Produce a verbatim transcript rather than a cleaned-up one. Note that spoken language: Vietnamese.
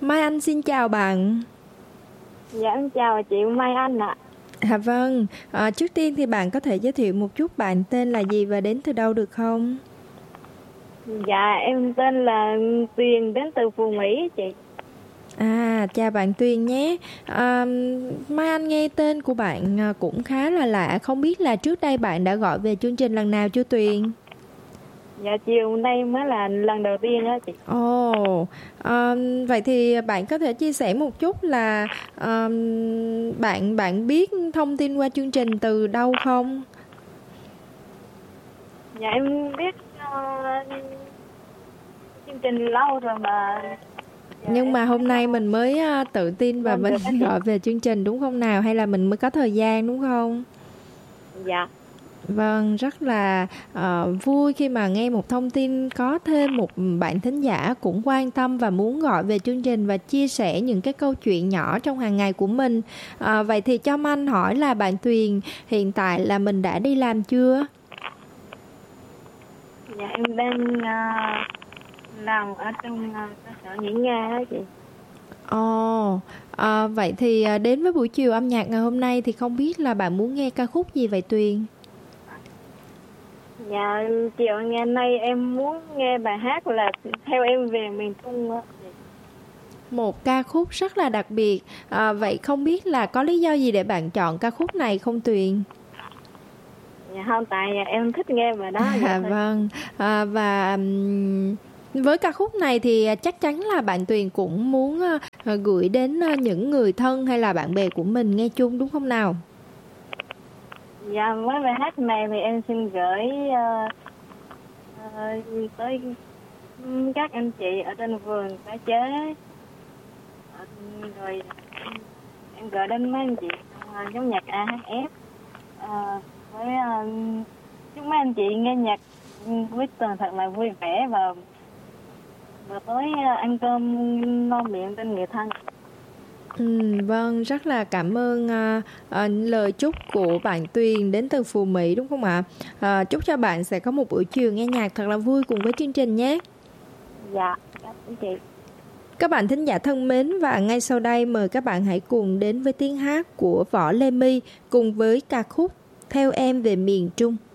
Mai Anh xin chào bạn. Dạ em chào chị Mai Anh ạ. À vâng, à, trước tiên thì bạn có thể giới thiệu một chút bạn tên là gì và đến từ đâu được không? Dạ em tên là Tuyền, đến từ Phú Mỹ chị. À, chào bạn Tuyền nhé. À, Mai Anh nghe tên của bạn cũng khá là lạ, không biết là trước đây bạn đã gọi về chương trình lần nào chưa Tuyền? Dạ chiều nay mới là lần đầu tiên đó chị. Ồ, à, vậy thì bạn có thể chia sẻ một chút là à, bạn bạn biết thông tin qua chương trình từ đâu không? Dạ em biết uh, chương trình lâu rồi mà. Dạ, nhưng mà hôm nay mình mới uh, tự tin và mình gọi về chương trình đúng không nào? Hay là mình mới có thời gian đúng không? Dạ. Vâng, rất là uh, vui khi mà nghe một thông tin có thêm một bạn thính giả cũng quan tâm và muốn gọi về chương trình và chia sẻ những cái câu chuyện nhỏ trong hàng ngày của mình. Uh, vậy thì cho anh hỏi là bạn Tuyền hiện tại là mình đã đi làm chưa? Dạ em đang uh, làm ở trong uh, cơ sở nghỉ Nga đó chị. Ồ, à, vậy thì đến với buổi chiều âm nhạc ngày hôm nay thì không biết là bạn muốn nghe ca khúc gì vậy Tuyền? Dạ chiều ngày nay em muốn nghe bài hát là Theo Em Về Miền Trung đó. Một ca khúc rất là đặc biệt, à, vậy không biết là có lý do gì để bạn chọn ca khúc này không Tuyền? Dạ không, tại em thích nghe bài đó. À, vâng, à, và um, với ca khúc này thì chắc chắn là bạn Tuyền cũng muốn uh, gửi đến uh, những người thân hay là bạn bè của mình nghe chung đúng không nào? Dạ với bài hát này thì em xin gửi uh, uh, tới các anh chị ở trên vườn tái chế, uh, rồi em gửi đến mấy anh chị trong uh, nhóm nhạc a hát ép, uh, với uh, chúc mấy anh chị nghe nhạc với tuần thật là vui vẻ và và tối uh, ăn cơm ngon miệng bên người thân. Ừ, vâng, rất là cảm ơn uh, uh, lời chúc của bạn Tuyền đến từ Phú Mỹ đúng không ạ? Uh, chúc cho bạn sẽ có một buổi chiều nghe nhạc thật là vui cùng với chương trình nhé. Dạ, cảm ơn chị. Các bạn thính giả thân mến, và ngay sau đây mời các bạn hãy cùng đến với tiếng hát của Võ Lê My cùng với ca khúc Theo Em Về Miền Trung.